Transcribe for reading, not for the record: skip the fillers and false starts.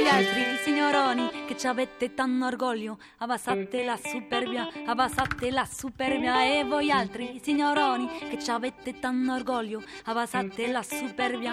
voi altri signoroni che ci avete tanto orgoglio, abbassate la superbia. E voi altri signoroni che ci avete tanto orgoglio, abbassate la superbia.